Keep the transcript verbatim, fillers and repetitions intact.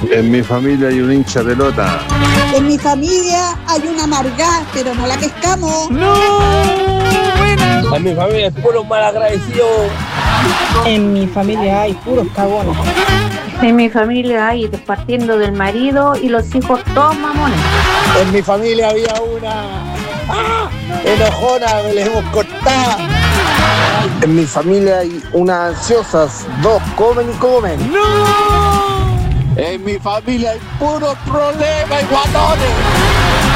En mi familia hay un hincha pelota. En mi familia hay una amargada, pero no la pescamos. ¡No! ¡Buena! En mi familia hay puros malagradecidos. En mi familia hay puros cagones. En mi familia hay partiendo del marido y los hijos todos mamones. En mi familia había una ¡ah! enojona, me les hemos cortado. En mi familia hay unas ansiosas, dos comen y comen. ¡No! En mi familia hay puros problemas y guatones.